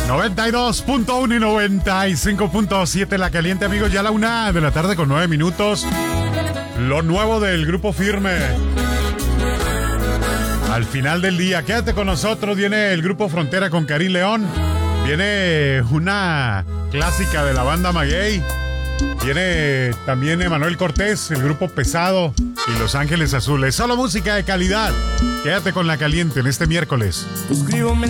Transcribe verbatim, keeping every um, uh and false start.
noventa y dos punto uno y noventa y cinco punto siete La Caliente, amigos. Ya a la una de la tarde con nueve minutos. Lo nuevo del Grupo Firme. Al final del día, quédate con nosotros. Viene el Grupo Frontera con Karim León. Viene una clásica de la banda Maguey. Viene también Emanuel Cortés, el Grupo Pesado y Los Ángeles Azules. Solo música de calidad. Quédate con La Caliente en este miércoles.